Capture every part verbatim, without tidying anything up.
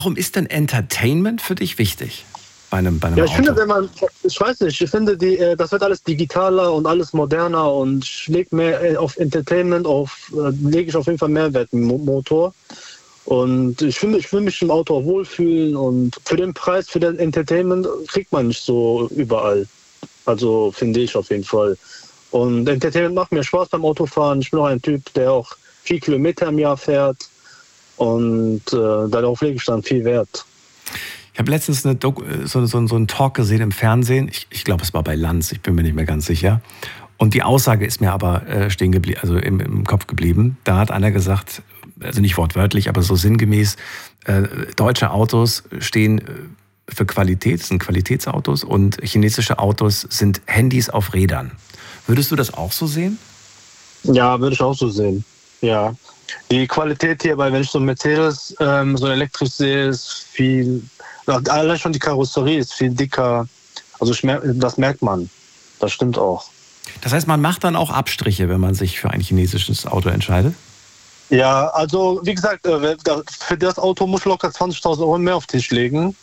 Warum ist denn Entertainment für dich wichtig bei einem, bei einem Ja, ich Auto? finde, wenn man, ich weiß nicht, ich finde, die, äh, das wird alles digitaler und alles moderner und ich lege mehr äh, auf Entertainment, auf, äh, lege ich auf jeden Fall Mehrwert im Mo- Motor. Und ich finde, ich will mich im Auto auch wohlfühlen und für den Preis, für den Entertainment kriegt man nicht so überall. Also finde ich auf jeden Fall. Und Entertainment macht mir Spaß beim Autofahren. Ich bin auch ein Typ, der auch viel Kilometer im Jahr fährt und äh, darauf lege ich dann viel Wert. Ich habe letztens eine Doku, so, so, so einen Talk gesehen im Fernsehen. Ich, ich glaube, es war bei Lanz, ich bin mir nicht mehr ganz sicher. Und die Aussage ist mir aber äh, stehen geblieben, also im, im Kopf geblieben. Da hat einer gesagt, also nicht wortwörtlich, aber so sinngemäß, äh, deutsche Autos stehen äh, für Qualität, sind Qualitätsautos, und chinesische Autos sind Handys auf Rädern. Würdest du das auch so sehen? Ja, würde ich auch so sehen. Ja. Die Qualität hierbei, wenn ich so einen Mercedes, ähm, so elektrisch sehe, ist viel, allein schon die Karosserie ist viel dicker. Also ich mer- das merkt man. Das stimmt auch. Das heißt, man macht dann auch Abstriche, wenn man sich für ein chinesisches Auto entscheidet? Ja, also wie gesagt, äh, für das Auto muss ich locker zwanzigtausend Euro mehr auf den Tisch legen.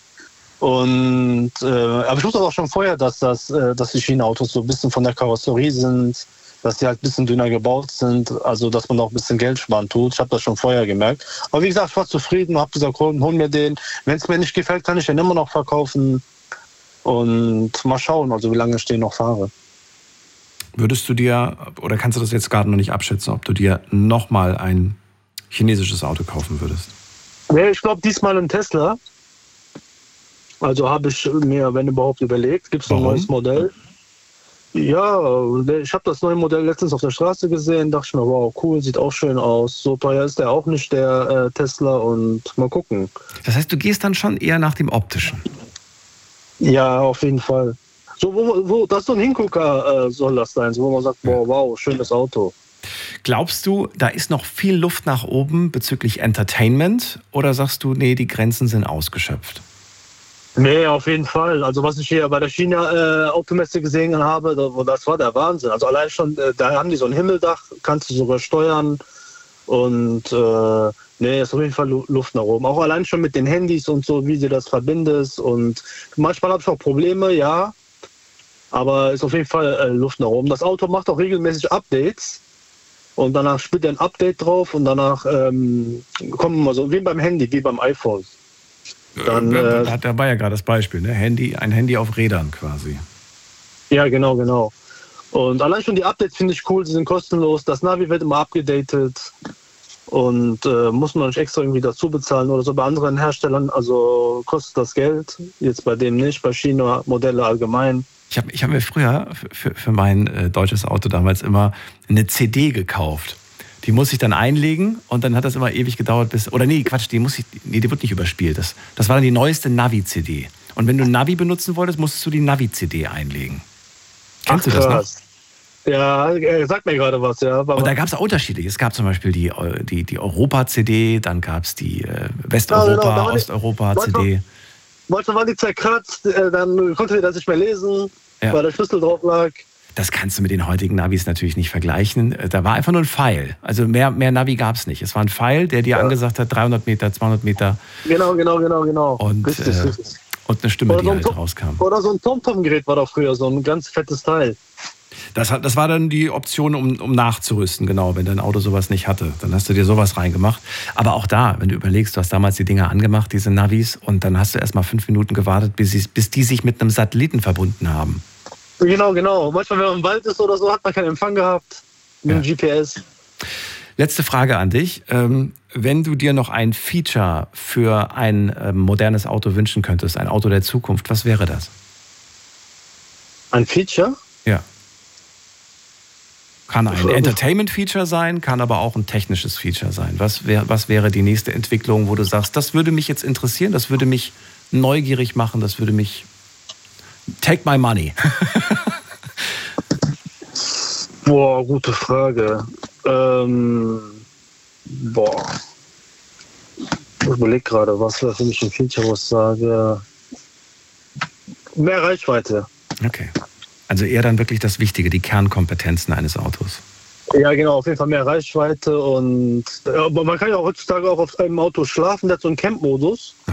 Und äh, aber ich wusste auch schon vorher, dass das, äh, dass die China-Autos so ein bisschen von der Karosserie sind, dass sie halt ein bisschen dünner gebaut sind, also dass man auch ein bisschen Geld sparen tut. Ich habe das schon vorher gemerkt. Aber wie gesagt, ich war zufrieden, habe gesagt, hol, hol mir den. Wenn es mir nicht gefällt, kann ich den immer noch verkaufen. Und mal schauen, also wie lange ich den noch fahre. Würdest du dir, oder kannst du das jetzt gerade noch nicht abschätzen, ob du dir nochmal ein chinesisches Auto kaufen würdest? Nee, ich glaube diesmal ein Tesla. Also habe ich mir, wenn überhaupt, überlegt, gibt es ein neues Modell. Ja, ich habe das neue Modell letztens auf der Straße gesehen, dachte ich mir, wow, cool, sieht auch schön aus. So teuer ist der auch nicht, der äh, Tesla, und mal gucken. Das heißt, du gehst dann schon eher nach dem Optischen? Ja, auf jeden Fall. So, wo, wo, das ist so ein Hingucker äh, soll das sein, so, wo man sagt, wow, wow, schönes Auto. Glaubst du, da ist noch viel Luft nach oben bezüglich Entertainment, oder sagst du, nee, die Grenzen sind ausgeschöpft? Nee, auf jeden Fall. Also was ich hier bei der China-Automesse äh, gesehen habe, das war der Wahnsinn. Also allein schon, äh, da haben die so ein Himmeldach, kannst du sogar steuern. Und äh, nee, ist auf jeden Fall Luft nach oben. Auch allein schon mit den Handys und so, wie du das verbindest. Und manchmal habe ich auch Probleme, ja. Aber ist auf jeden Fall äh, Luft nach oben. Das Auto macht auch regelmäßig Updates. Und danach spielt er ein Update drauf und danach ähm, kommen wir so, wie beim Handy, wie beim iPhone. Dann, äh, da, da war ja gerade das Beispiel, ne? Handy, ein Handy auf Rädern quasi. Ja, genau, genau. Und allein schon die Updates finde ich cool, sie sind kostenlos. Das Navi wird immer abgedatet und äh, muss man nicht extra irgendwie dazu bezahlen oder so. Bei anderen Herstellern, also kostet das Geld, jetzt bei dem nicht, bei China-Modelle allgemein. Ich habe ich hab mir früher für, für mein äh, deutsches Auto damals immer eine C D gekauft. Die muss ich dann einlegen und dann hat das immer ewig gedauert bis... Oder nee, Quatsch, die muss ich... Nee, die wird nicht überspielt. Das, das war dann die neueste Navi-C D. Und wenn du Navi benutzen wolltest, musstest du die Navi-C D einlegen. Kennst Ach, du das krass. noch? Ja, er sagt mir gerade was, ja. Und da gab es Unterschiede. Es gab zum Beispiel die, die, die Europa-C D, dann gab es die äh, Westeuropa, ja, genau, Osteuropa-C D. Manchmal war die zerkratzt, dann konnte ich das nicht mehr lesen, ja. weil der Schlüssel drauf lag. Das kannst du mit den heutigen Navis natürlich nicht vergleichen. Da war einfach nur ein Pfeil. Also mehr, mehr Navi gab es nicht. Es war ein Pfeil, der dir ja. angesagt hat, dreihundert Meter, zweihundert Meter. Genau, genau, genau, genau. Und, richtig, äh, richtig. und eine Stimme, oder die so halt Tom, rauskam. Oder so ein TomTom-Gerät war doch früher, so ein ganz fettes Teil. Das, das war dann die Option, um, um nachzurüsten, genau, wenn dein Auto sowas nicht hatte. Dann hast du dir sowas reingemacht. Aber auch da, wenn du überlegst, du hast damals die Dinger angemacht, diese Navis, und dann hast du erst mal fünf Minuten gewartet, bis, sie, bis die sich mit einem Satelliten verbunden haben. Genau, genau. Manchmal, wenn man im Wald ist oder so, hat man keinen Empfang gehabt mit dem ja. G P S. Letzte Frage an dich. Ähm, wenn du dir noch ein Feature für ein ähm, modernes Auto wünschen könntest, ein Auto der Zukunft, was wäre das? Ein Feature? Ja. Kann ein Entertainment-Feature sein, kann aber auch ein technisches Feature sein. Was, wär, was wäre die nächste Entwicklung, wo du sagst, das würde mich jetzt interessieren, das würde mich neugierig machen, das würde mich... Take my money. Boah, gute Frage. Ähm, boah. Ich überlege gerade, was wäre für mich ein Feature, wo ich sage. Mehr Reichweite. Okay. Also eher dann wirklich das Wichtige, die Kernkompetenzen eines Autos. Ja, genau, auf jeden Fall mehr Reichweite. Und aber man kann ja auch heutzutage auch auf einem Auto schlafen, der hat so einen Camp-Modus.